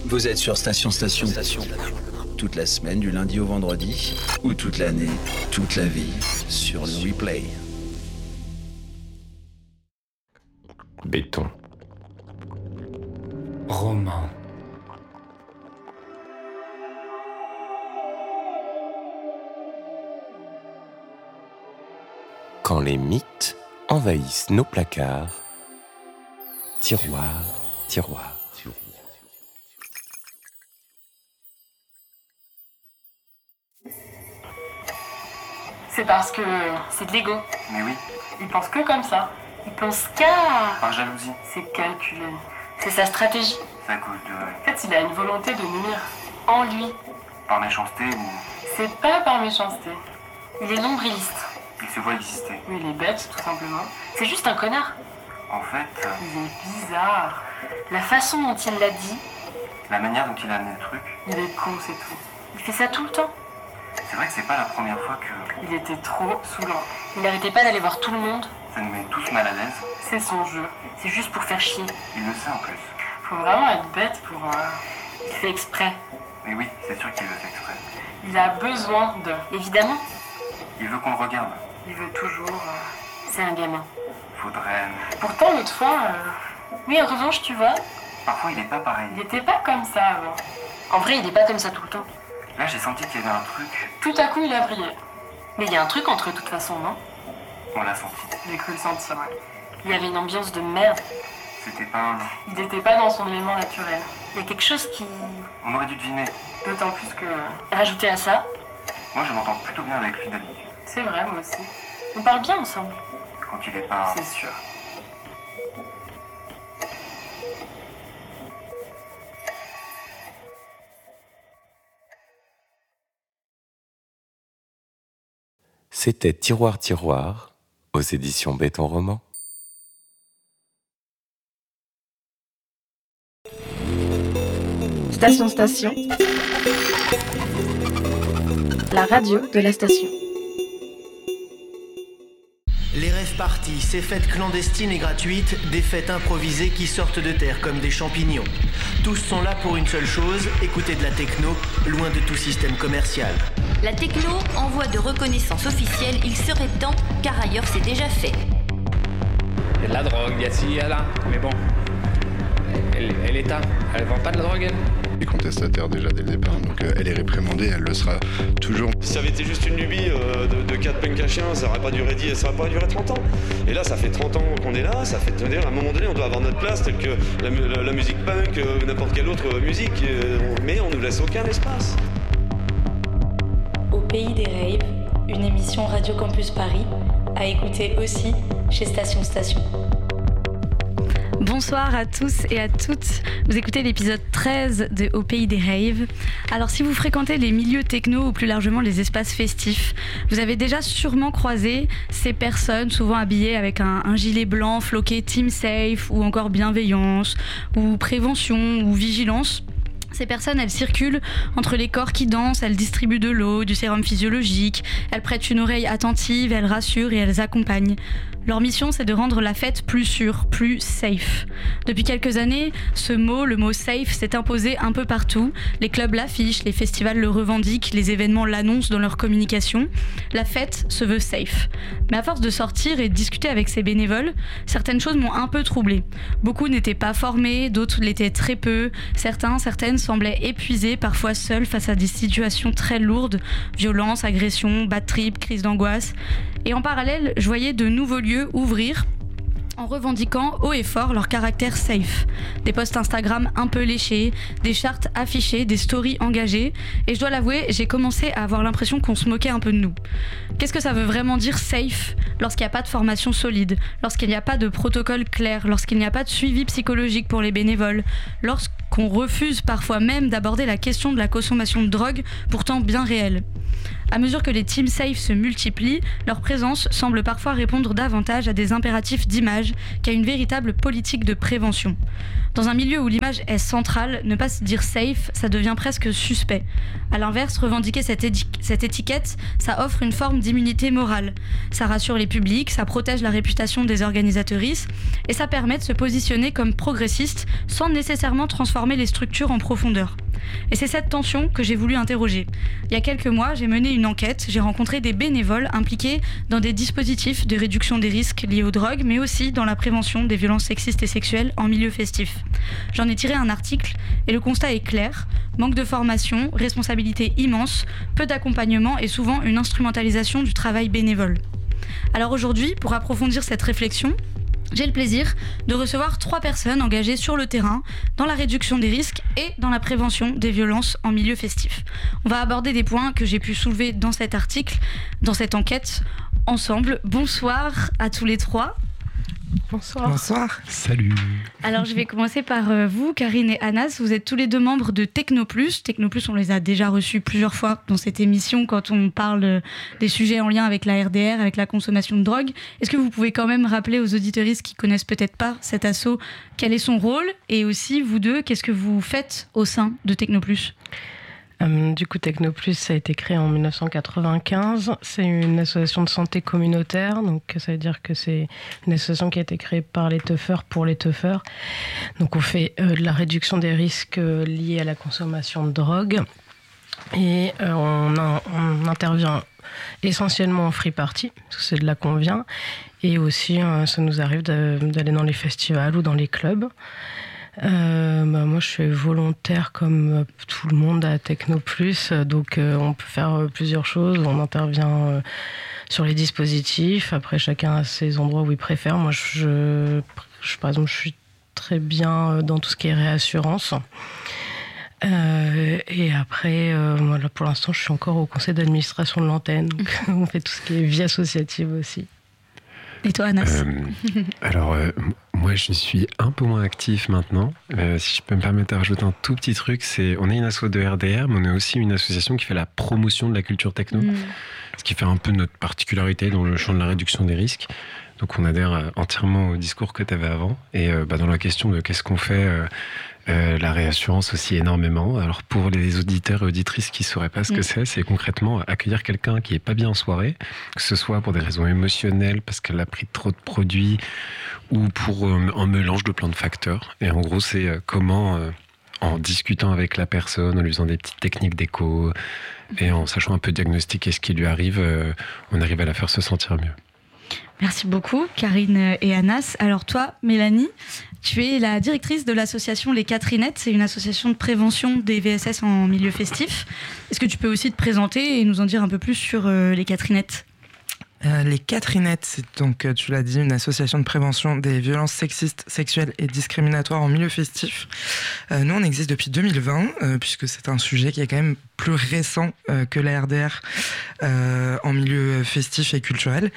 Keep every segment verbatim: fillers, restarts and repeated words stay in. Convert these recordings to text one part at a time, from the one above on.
Vous êtes sur Station Station. Station. Toute la semaine, du lundi au vendredi, ou toute l'année, toute la vie, sur le replay. Béton. Roman. Quand les mythes envahissent nos placards, tiroir, tiroir. C'est parce que c'est de l'ego. Mais oui. Il pense que comme ça. Il pense qu'à... Par jalousie. C'est calculé. C'est sa stratégie. C'est à cause de... En fait, il a une volonté de nuire. En lui. Par méchanceté ou... C'est pas par méchanceté. Il est nombriliste. Il se voit exister. Mais il est bête, tout simplement. C'est juste un connard. En fait... euh, Il est bizarre. La façon dont il l'a dit, La manière dont il a amené le truc, il est con, c'est tout. Il fait ça tout le temps. c'est vrai que c'est pas la première fois que Il était trop saoulant. Il n'arrêtait pas d'aller voir tout le monde. ça nous met tous mal à l'aise. C'est son jeu. C'est juste pour faire chier. Il le sait en plus. Faut vraiment être bête pour... euh, Il fait exprès. Mais oui, c'est sûr qu'il le fait exprès. Il a besoin de... Évidemment, Il veut qu'on le regarde. il veut toujours... euh, C'est un gamin. Faudrait... Pourtant, l'autre fois... euh, Oui, en revanche, tu vois, Parfois il est pas pareil. il était pas comme ça avant. En vrai, il est pas comme ça tout le temps. Là j'ai senti qu'il y avait un truc. Tout à coup, il a brillé. Mais il y a un truc entre eux, de toute façon, non? On l'a senti. J'ai cru le sentir, ouais. Il y avait une ambiance de merde. C'était pas un... Il n'était pas dans son élément naturel. Il y a quelque chose qui... On aurait dû deviner. D'autant plus que... Rajouté à ça, Moi je m'entends plutôt bien avec lui d'habitude. c'est vrai, moi aussi. On parle bien ensemble. Quand il est pas... C'est sûr. C'était Tiroir, tiroir, aux éditions Béton Roman. Station Station. La radio de la station. Les rêves partis, ces fêtes clandestines et gratuites, des fêtes improvisées qui sortent de terre comme des champignons. Tous sont là pour une seule chose, écouter de la techno, loin de tout système commercial. La techno en voie de reconnaissance officielle, il serait temps, car ailleurs c'est déjà fait. Il y a de la drogue, il y a ci, il y a là. Mais bon, elle, elle est à. Elle vend pas de la drogue, elle. Elle est contestataire déjà dès le départ, donc euh, elle est réprimandée, elle le sera toujours. Si ça avait été juste une lubie euh, de, de quatre punks à chiens, ça aurait pas duré dix, ça aurait pas duré trente ans. Et là, ça fait trente ans qu'on est là, ça fait dire, à un moment donné, on doit avoir notre place, telle que la, la, la musique punk, euh, n'importe quelle autre musique, euh, on, mais on nous laisse aucun espace. Au pays des raves, une émission Radio Campus Paris, à écouter aussi chez Station Station. Bonsoir à tous et à toutes, vous écoutez l'épisode treize de Au pays des raves. Alors si vous fréquentez les milieux techno ou plus largement les espaces festifs, vous avez déjà sûrement croisé ces personnes souvent habillées avec un, un gilet blanc floqué Team Safe ou encore bienveillance ou prévention ou vigilance. Ces personnes, elles circulent entre les corps qui dansent, elles distribuent de l'eau, du sérum physiologique, elles prêtent une oreille attentive, elles rassurent et elles accompagnent. Leur mission, c'est de rendre la fête plus sûre, plus safe. Depuis quelques années, ce mot, le mot safe, s'est imposé un peu partout. Les clubs l'affichent, les festivals le revendiquent, les événements l'annoncent dans leur communication. La fête se veut safe. Mais à force de sortir et de discuter avec ces bénévoles, certaines choses m'ont un peu troublée. Beaucoup n'étaient pas formés, d'autres l'étaient très peu. Certains, certaines semblaient épuisés, parfois seuls face à des situations très lourdes, violence, agression, bad trip, crise d'angoisse. Et en parallèle, je voyais de nouveaux lieux ouvrir en revendiquant haut et fort leur caractère safe. Des posts Instagram un peu léchés, des charts affichés, des stories engagées. Et je dois l'avouer, j'ai commencé à avoir l'impression qu'on se moquait un peu de nous. Qu'est-ce que ça veut vraiment dire safe lorsqu'il n'y a pas de formation solide, lorsqu'il n'y a pas de protocole clair, lorsqu'il n'y a pas de suivi psychologique pour les bénévoles, lorsqu'on refuse parfois même d'aborder la question de la consommation de drogue, pourtant bien réelle. À mesure que les teams safe se multiplient, leur présence semble parfois répondre davantage à des impératifs d'image qu'à une véritable politique de prévention. Dans un milieu où l'image est centrale, ne pas se dire safe, ça devient presque suspect. À l'inverse, revendiquer cette, édi- cette étiquette, ça offre une forme d'immunité morale. Ça rassure les publics, ça protège la réputation des organisatrices et ça permet de se positionner comme progressiste sans nécessairement transformer former les structures en profondeur. Et c'est cette tension que j'ai voulu interroger. Il y a quelques mois, j'ai mené une enquête, j'ai rencontré des bénévoles impliqués dans des dispositifs de réduction des risques liés aux drogues, mais aussi dans la prévention des violences sexistes et sexuelles en milieu festif. J'en ai tiré un article et le constat est clair. Manque de formation, responsabilité immense, peu d'accompagnement et souvent une instrumentalisation du travail bénévole. Alors aujourd'hui, pour approfondir cette réflexion, j'ai le plaisir de recevoir trois personnes engagées sur le terrain dans la réduction des risques et dans la prévention des violences en milieu festif. On va aborder des points que j'ai pu soulever dans cet article, dans cette enquête, ensemble. Bonsoir à tous les trois. Bonsoir. Bonsoir. Salut. Alors je vais commencer par euh, vous, Karine et Anas. Vous êtes tous les deux membres de Technoplus. Technoplus, on les a déjà reçus plusieurs fois dans cette émission quand on parle euh, des sujets en lien avec la R D R, avec la consommation de drogue. Est-ce que vous pouvez quand même rappeler aux auditeuristes qui connaissent peut-être pas cet asso, quel est son rôle? Et aussi, vous deux, qu'est-ce que vous faites au sein de Technoplus? Euh, du coup, Technoplus, ça a été créé en dix-neuf cent quatre-vingt-quinze. C'est une association de santé communautaire. Donc, ça veut dire que c'est une association qui a été créée par les teufeurs pour les teufeurs. Donc, on fait euh, de la réduction des risques euh, liés à la consommation de drogue. Et euh, on, a, on intervient essentiellement en free party, parce que c'est de là qu'on vient. Et aussi, euh, ça nous arrive de, d'aller dans les festivals ou dans les clubs. Euh, bah moi je suis volontaire comme tout le monde à Technoplus, donc euh, on peut faire euh, plusieurs choses. On intervient euh, sur les dispositifs, après chacun a ses endroits où il préfère. Moi je, je, par exemple je suis très bien dans tout ce qui est réassurance. Euh, et après, euh, moi, là, pour l'instant je suis encore au conseil d'administration de l'antenne, donc on fait tout ce qui est vie associative aussi. Et toi, Anas? euh, Alors, euh, moi, je suis un peu moins actif maintenant. Euh, si je peux me permettre de rajouter un tout petit truc, c'est on est une asso de R D R, mais on est aussi une association qui fait la promotion de la culture techno, mmh. ce qui fait un peu notre particularité dans le champ de la réduction des risques. Donc, on adhère entièrement au discours que tu avais avant. Et euh, bah, dans la question de qu'est-ce qu'on fait, euh, euh, la réassurance aussi énormément. Alors, pour les auditeurs et auditrices qui ne sauraient pas ce que mmh. c'est, c'est concrètement accueillir quelqu'un qui n'est pas bien en soirée, que ce soit pour des raisons émotionnelles, parce qu'elle a pris trop de produits, ou pour euh, un mélange de plein de facteurs. Et en gros, c'est euh, comment, euh, en discutant avec la personne, en lui faisant des petites techniques d'écho, et en sachant un peu diagnostiquer ce qui lui arrive, euh, on arrive à la faire se sentir mieux. Merci beaucoup, Karine et Anas. Alors toi, Mélanie, tu es la directrice de l'association Les Catherinettes. C'est une association de prévention des V S S en milieu festif. Est-ce que tu peux aussi te présenter et nous en dire un peu plus sur euh, Les Catherinettes ? Euh, les Catherinettes, c'est donc, tu l'as dit, une association de prévention des violences sexistes, sexuelles et discriminatoires en milieu festif. Euh, nous, on existe depuis deux mille vingt, euh, puisque c'est un sujet qui est quand même plus récent euh, que la R D R euh, en milieu festif et culturel.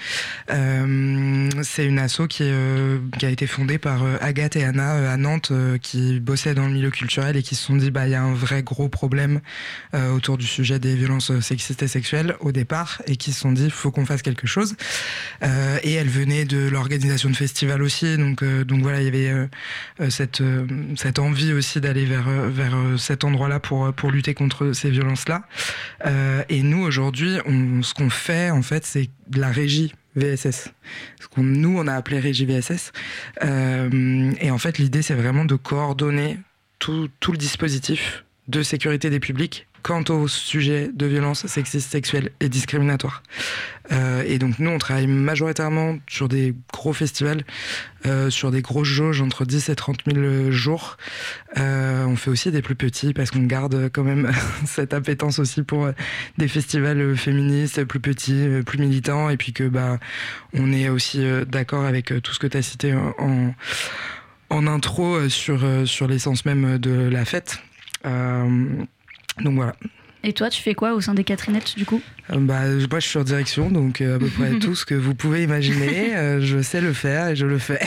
Euh, c'est une asso qui, est, euh, qui a été fondée par euh, Agathe et Anna euh, à Nantes, euh, qui bossaient dans le milieu culturel et qui se sont dit bah, y a un vrai gros problème euh, autour du sujet des violences sexistes et sexuelles au départ, et qui se sont dit il faut qu'on fasse quelque chose. Chose. Euh, et elle venait de l'organisation de festivals aussi, donc, euh, donc voilà, il y avait euh, cette, euh, cette envie aussi d'aller vers, vers cet endroit-là pour, pour lutter contre ces violences-là. Euh, et nous, aujourd'hui, on, ce qu'on fait, en fait, c'est de la régie V S S. Ce qu'on, nous, on a appelé régie V S S. Euh, et en fait, l'idée, c'est vraiment de coordonner tout, tout le dispositif de sécurité des publics quant au sujet de violences sexistes, sexuelles et discriminatoires. Euh, et donc nous, on travaille majoritairement sur des gros festivals, euh, sur des grosses jauges entre dix et trente mille jours. Euh, on fait aussi des plus petits parce qu'on garde quand même cette appétence aussi pour des festivals féministes, plus petits, plus militants, et puis que bah, on est aussi d'accord avec tout ce que tu as cité en, en intro sur, sur l'essence même de la fête. Euh, Donc voilà. Et toi, tu fais quoi au sein des Catherinettes, du coup ? euh, bah, Moi, je suis en direction, donc euh, à peu près tout ce que vous pouvez imaginer, euh, je sais le faire et je le fais.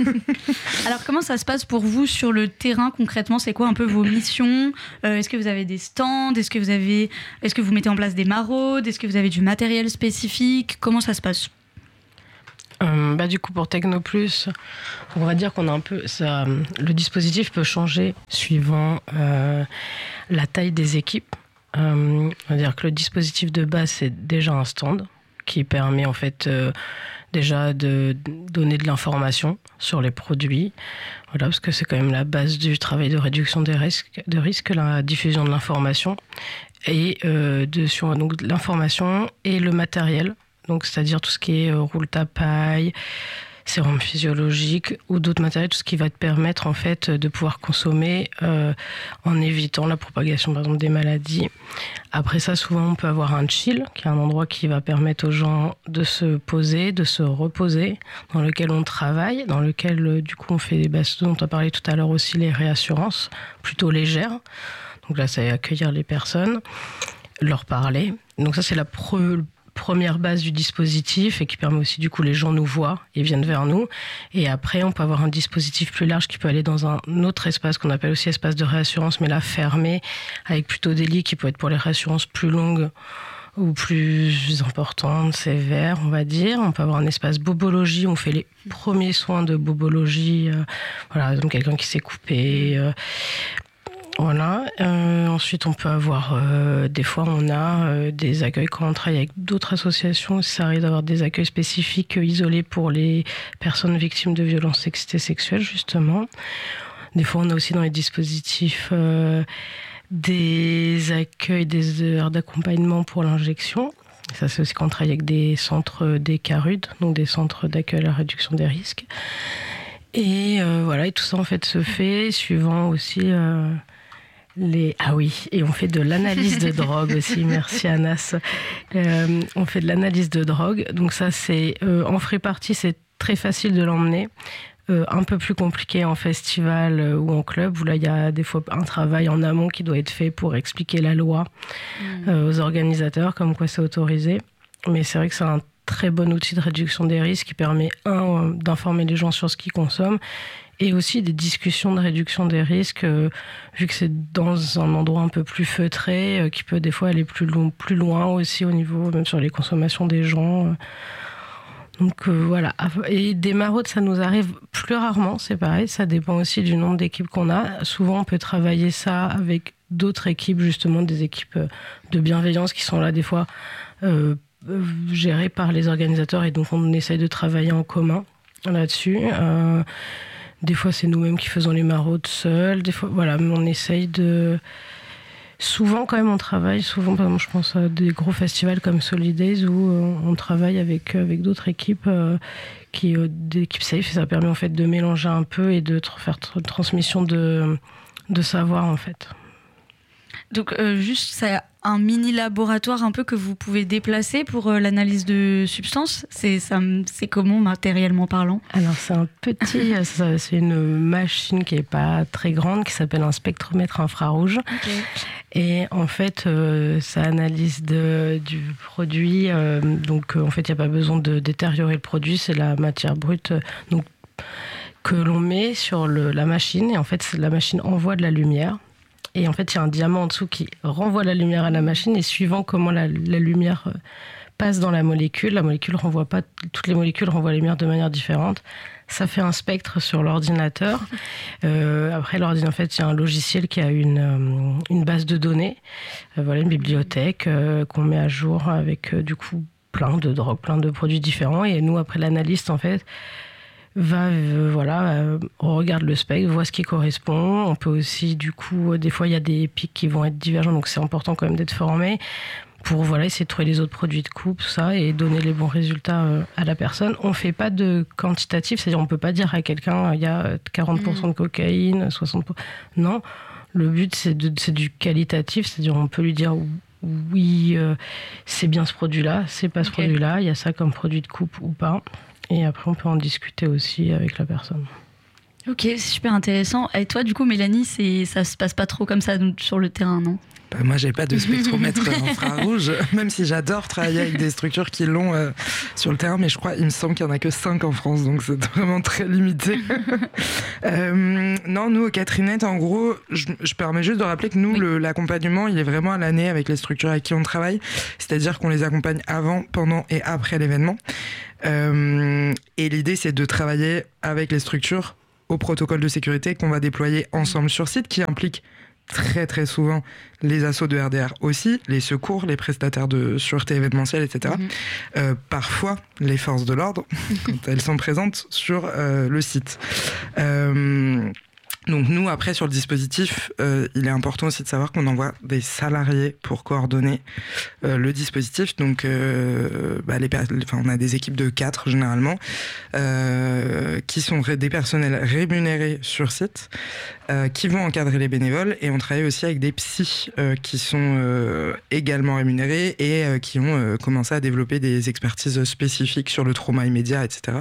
Alors, comment ça se passe pour vous sur le terrain, concrètement ? C'est quoi un peu vos missions ? euh, Est-ce que vous avez des stands ? Est-ce que vous avez, est-ce que vous mettez en place des maraudes ? Est-ce que vous avez du matériel spécifique ? Comment ça se passe ? Euh, bah, du coup, pour Technoplus, on va dire qu'on a un peu ça, le dispositif peut changer suivant euh, la taille des équipes. Euh, on va dire que le dispositif de base, c'est déjà un stand qui permet en fait euh, déjà de donner de l'information sur les produits, voilà, parce que c'est quand même la base du travail de réduction des risques, de risques la diffusion de l'information, et euh, de, sur donc, l'information et le matériel, donc c'est-à-dire tout ce qui est euh, roule-tapaille, sérum physiologique ou d'autres matériels, tout ce qui va te permettre en fait de pouvoir consommer euh, en évitant la propagation par exemple des maladies. Après ça, souvent on peut avoir un chill, qui est un endroit qui va permettre aux gens de se poser, de se reposer, dans lequel on travaille, dans lequel du coup on fait des bases dont on a parlé tout à l'heure aussi, les réassurances plutôt légères. Donc là, c'est accueillir les personnes, leur parler. Donc ça, c'est la pre- première base du dispositif et qui permet aussi, du coup, les gens nous voient et viennent vers nous. Et après, on peut avoir un dispositif plus large qui peut aller dans un autre espace qu'on appelle aussi espace de réassurance, mais là, fermé, avec plutôt des lits qui peuvent être pour les réassurances plus longues ou plus importantes, sévères, on va dire. On peut avoir un espace bobologie, on fait les premiers soins de bobologie. Euh, voilà, donc quelqu'un qui s'est coupé... Euh, Voilà. Euh, ensuite, on peut avoir euh, des fois, on a euh, des accueils quand on travaille avec d'autres associations. Ça arrive d'avoir des accueils spécifiques euh, isolés pour les personnes victimes de violences sexistes et sexuelles, justement. Des fois, on a aussi dans les dispositifs euh, des accueils, des heures d'accompagnement pour l'injection. Ça, c'est aussi quand on travaille avec des centres des C A R U D, donc des centres d'accueil à la réduction des risques. Et euh, voilà, et tout ça en fait se fait suivant aussi. Euh, Les... Ah oui, et on fait de l'analyse de drogue aussi, merci Anas. Euh, on fait de l'analyse de drogue, donc ça c'est euh, en free party, c'est très facile de l'emmener. Euh, un peu plus compliqué en festival euh, ou en club, où là il y a des fois un travail en amont qui doit être fait pour expliquer la loi mmh. euh, aux organisateurs, comme quoi c'est autorisé. Mais c'est vrai que c'est un très bon outil de réduction des risques qui permet, un, d'informer les gens sur ce qu'ils consomment, et aussi des discussions de réduction des risques, euh, vu que c'est dans un endroit un peu plus feutré, euh, qui peut des fois aller plus, long, plus loin aussi au niveau, même sur les consommations des gens. Donc euh, voilà. Et des maraudes, ça nous arrive plus rarement, c'est pareil, ça dépend aussi du nombre d'équipes qu'on a. Souvent, on peut travailler ça avec d'autres équipes, justement des équipes de bienveillance qui sont là des fois euh, gérées par les organisateurs, et donc on essaye de travailler en commun là-dessus. Euh, Des fois, c'est nous-mêmes qui faisons les maraudes seuls. Des fois, voilà, on essaye de... Souvent, quand même, on travaille. Souvent, par exemple, je pense à des gros festivals comme Solidays où on travaille avec, avec d'autres équipes, euh, qui, euh, des équipes safe. Et ça permet, en fait, de mélanger un peu et de tra- faire une transmission de, de savoir, en fait. Donc, euh, juste, c'est un mini laboratoire un peu que vous pouvez déplacer pour euh, l'analyse de substances. C'est, ça, c'est comment, matériellement parlant ? Alors, c'est un petit... ça, c'est une machine qui n'est pas très grande, qui s'appelle un spectromètre infrarouge. Okay. Et en fait, euh, ça analyse de, du produit. Euh, donc, euh, en fait, il n'y a pas besoin de détériorer le produit. C'est la matière brute donc, que l'on met sur le, la machine. Et en fait, la machine envoie de la lumière. Et en fait, il y a un diamant en dessous qui renvoie la lumière à la machine, et suivant comment la, la lumière passe dans la molécule, la molécule renvoie pas, toutes les molécules renvoient la lumière de manière différente. Ça fait un spectre sur l'ordinateur. Euh, après, l'ordinateur, en fait, il y a un logiciel qui a une, une base de données, euh, voilà, une bibliothèque euh, qu'on met à jour avec euh, du coup plein de drogues, plein de produits différents. Et nous, après, l'analyste, en fait, va, euh, voilà, euh, on regarde le spectre, voit ce qui correspond. On peut aussi, du coup, euh, des fois, il y a des pics qui vont être divergents, donc c'est important quand même d'être formé pour, voilà, essayer de trouver les autres produits de coupe, tout ça, et donner les bons résultats euh, à la personne. On ne fait pas de quantitatif, c'est-à-dire on ne peut pas dire à quelqu'un, il y a quarante pour cent de cocaïne, soixante pour cent... Non, le but, c'est, de, c'est du qualitatif, c'est-à-dire on peut lui dire... oui, euh, c'est bien ce produit-là, c'est pas ce okay. produit-là, il y a ça comme produit de coupe ou pas. Et après, on peut en discuter aussi avec la personne. Ok, c'est super intéressant. Et toi, du coup, Mélanie, c'est, ça se passe pas trop comme ça donc, sur le terrain, non ? Bah, moi, j'ai pas de spectromètre infrarouge, même si j'adore travailler avec des structures qui l'ont euh, sur le terrain, mais je crois, il me semble qu'il y en a que cinq en France, donc c'est vraiment très limité. euh, non, nous, au Catrinette, en gros, je, je permets juste de rappeler que nous, oui. le, l'accompagnement, il est vraiment à l'année avec les structures avec qui on travaille, c'est-à-dire qu'on les accompagne avant, pendant et après l'événement. Euh, et l'idée, c'est de travailler avec les structures au protocole de sécurité qu'on va déployer ensemble sur site, qui implique très très souvent les assos de R D R aussi, les secours, les prestataires de sûreté événementielle, et cetera. Mmh. Euh, parfois, les forces de l'ordre, quand elles sont présentes sur euh, le site. Euh, Donc nous, après, sur le dispositif, euh, il est important aussi de savoir qu'on envoie des salariés pour coordonner euh, le dispositif. Donc euh, bah, les, enfin, on a des équipes de quatre, généralement, euh, qui sont ré- des personnels rémunérés sur site, euh, qui vont encadrer les bénévoles. Et on travaille aussi avec des psys euh, qui sont euh, également rémunérés et euh, qui ont euh, commencé à développer des expertises spécifiques sur le trauma immédiat, et cetera.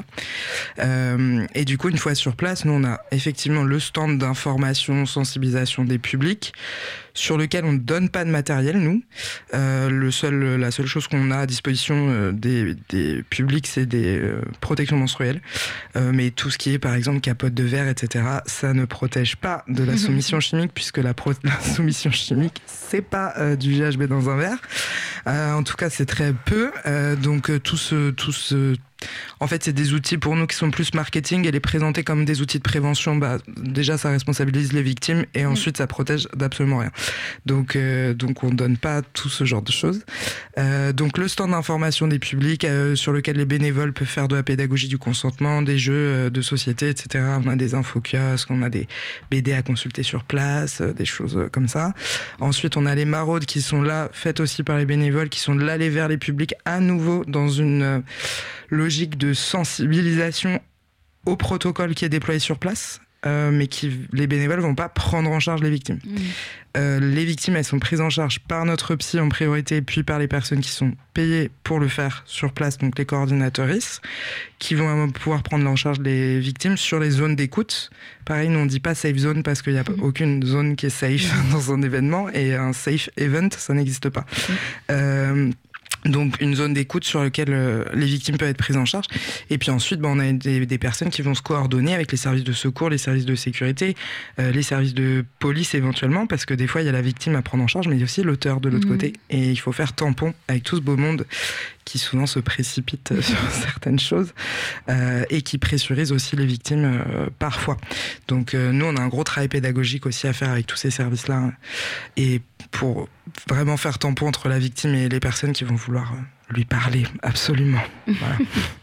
Euh, et du coup, une fois sur place, nous, on a effectivement le stand d'information, sensibilisation des publics, sur lequel on ne donne pas de matériel, nous. Euh, le seul, la seule chose qu'on a à disposition euh, des, des publics, c'est des euh, protections menstruelles. Euh, mais tout ce qui est, par exemple, capote de verre, et cetera, ça ne protège pas de la soumission chimique, puisque la, pro- la soumission chimique, c'est pas euh, du G H B dans un verre. Euh, en tout cas, c'est très peu. Euh, donc, euh, tout ce... Tout ce En fait, c'est des outils pour nous qui sont plus marketing et les présenter comme des outils de prévention, bah, déjà, ça responsabilise les victimes et ensuite, ça protège d'absolument rien. Donc, euh, donc on ne donne pas tout ce genre de choses. Euh, donc, le stand d'information des publics euh, sur lequel les bénévoles peuvent faire de la pédagogie du consentement, des jeux euh, de société, et cetera. On a des infokiosques, on a des B D à consulter sur place, euh, des choses euh, comme ça. Ensuite, on a les maraudes qui sont là, faites aussi par les bénévoles, qui sont de l'aller vers les publics à nouveau dans une... Euh, logique de sensibilisation au protocole qui est déployé sur place, euh, mais qui les bénévoles vont pas prendre en charge les victimes. Mmh. Euh, les victimes, elles sont prises en charge par notre psy en priorité, puis par les personnes qui sont payées pour le faire sur place, donc les coordinatrices, qui vont pouvoir prendre en charge les victimes sur les zones d'écoute. Pareil, nous on dit pas safe zone parce qu'il n'y a mmh. aucune zone qui est safe mmh. dans un événement, et un safe event, ça n'existe pas. Mmh. Euh, Donc une zone d'écoute sur laquelle euh, les victimes peuvent être prises en charge. Et puis ensuite, bah, on a des, des personnes qui vont se coordonner avec les services de secours, les services de sécurité, euh, les services de police éventuellement, parce que des fois, il y a la victime à prendre en charge, mais il y a aussi l'auteur de l'autre mmh. côté. Et il faut faire tampon avec tout ce beau monde qui souvent se précipite sur certaines choses euh, et qui pressurise aussi les victimes euh, parfois. Donc euh, nous, on a un gros travail pédagogique aussi à faire avec tous ces services-là. Et pour vraiment faire tampon entre la victime et les personnes qui vont vouloir lui parler, absolument. Voilà.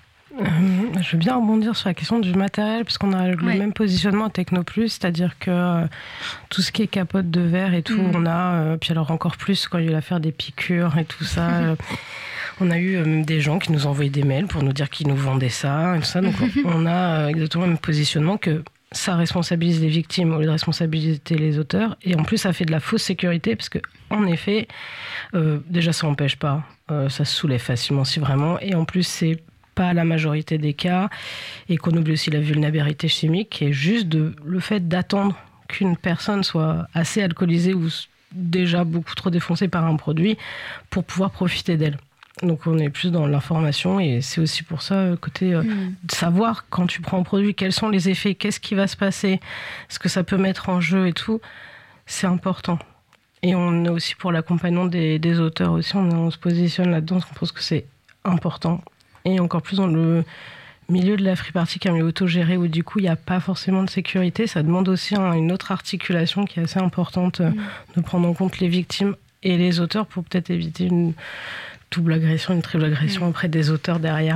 Euh, je veux bien rebondir sur la question du matériel, puisqu'on a le ouais. même positionnement à Technoplus, c'est-à-dire que euh, tout ce qui est capote de verre et tout, mmh. on a, euh, puis alors encore plus quand il y a eu l'affaire des piqûres et tout ça, euh, on a eu euh, des gens qui nous envoyaient des mails pour nous dire qu'ils nous vendaient ça et tout ça, donc on a euh, exactement le même positionnement que ça responsabilise les victimes au lieu de responsabiliser les auteurs, et en plus ça fait de la fausse sécurité, parce que en effet, euh, déjà ça n'empêche pas, euh, ça se soulève facilement si vraiment, et en plus c'est pas la majorité des cas, et qu'on oublie aussi la vulnérabilité chimique, qui est juste de, le fait d'attendre qu'une personne soit assez alcoolisée ou déjà beaucoup trop défoncée par un produit pour pouvoir profiter d'elle. Donc on est plus dans l'information, et c'est aussi pour ça, côté euh, mmh. de savoir quand tu prends un produit, quels sont les effets, qu'est-ce qui va se passer, ce que ça peut mettre en jeu et tout, c'est important. Et on est aussi pour l'accompagnement des, des auteurs aussi, on, on se positionne là-dedans, on pense que c'est important. Et encore plus dans le milieu de la free party, qui est un milieu autogéré, où du coup il n'y a pas forcément de sécurité, ça demande aussi un, une autre articulation qui est assez importante, mmh. de prendre en compte les victimes et les auteurs pour peut-être éviter une double agression, une triple agression mmh. auprès des auteurs derrière.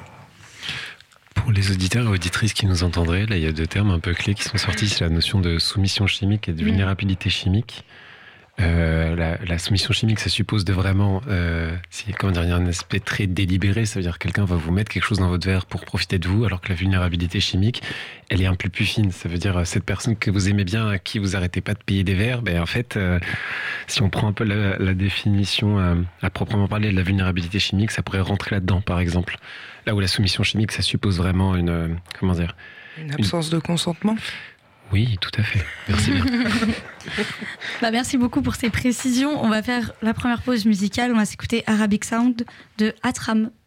Pour les auditeurs et auditrices qui nous entendraient, là il y a deux termes un peu clés qui sont sortis, c'est la notion de soumission chimique et de vulnérabilité chimique. Euh, la, la soumission chimique, ça suppose de vraiment, euh, c'est, comment dire, il y a un aspect très délibéré, ça veut dire que quelqu'un va vous mettre quelque chose dans votre verre pour profiter de vous, alors que la vulnérabilité chimique, elle est un peu plus fine. Ça veut dire cette personne que vous aimez bien, à qui vous arrêtez pas de payer des verres, ben en fait, euh, si on prend un peu la, la définition euh, à proprement parler de la vulnérabilité chimique, ça pourrait rentrer là-dedans, par exemple. Là où la soumission chimique, ça suppose vraiment une, euh, comment dire, une absence une... de consentement. Oui, tout à fait. Merci bien. Bah, merci beaucoup pour ces précisions. On va faire la première pause musicale. On va s'écouter Arabic Sound de Atram.